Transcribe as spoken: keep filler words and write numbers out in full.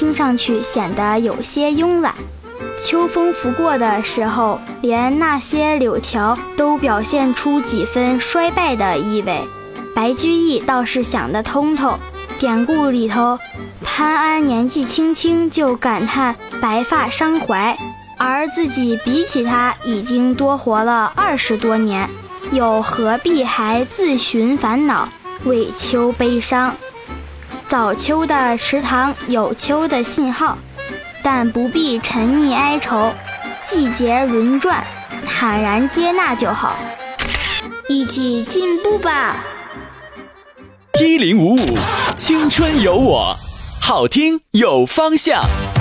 听上去显得有些慵懒。秋风拂过的时候，连那些柳条都表现出几分衰败的意味。白居易倒是想得通透，典故里头潘安年纪轻轻就感叹白发伤怀，而自己比起他已经多活了二十多年，又何必还自寻烦恼，为秋悲伤。早秋的池塘有秋的信号，但不必沉溺哀愁，季节轮转，坦然接纳就好。一起进步吧。 一零五五青春有我，好听有方向。